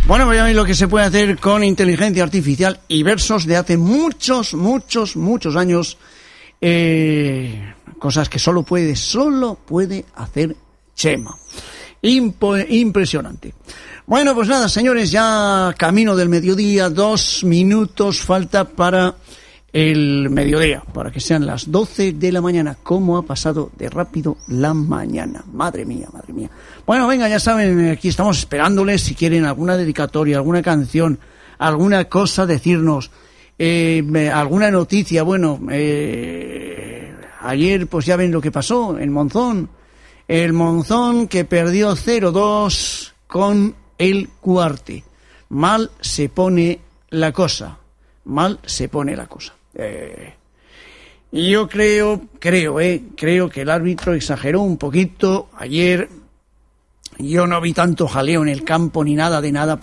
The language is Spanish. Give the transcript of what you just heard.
Bueno, pues ya veis lo que se puede hacer con inteligencia artificial y versos de hace muchos años. Cosas que solo puede hacer Chema. Impresionante. Bueno, pues nada, señores, ya camino del mediodía, 2 minutos falta para el mediodía, para que sean las 12 de la mañana. ¿Cómo ha pasado de rápido la mañana? Madre mía, madre mía. Bueno, venga, ya saben, aquí estamos esperándoles si quieren alguna dedicatoria, alguna canción, alguna cosa, decirnos, alguna noticia. Bueno, ayer pues ya ven lo que pasó en Monzón. El Monzón que perdió 0-2 con el Cuarte. Mal se pone la cosa. Y yo creo que el árbitro exageró un poquito. Ayer yo no vi tanto jaleo en el campo ni nada de nada.